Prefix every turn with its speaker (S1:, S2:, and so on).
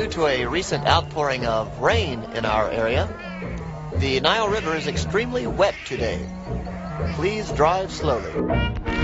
S1: to a recent outpouring of rain in our area, the Nile River is extremely wet today. Please drive slowly.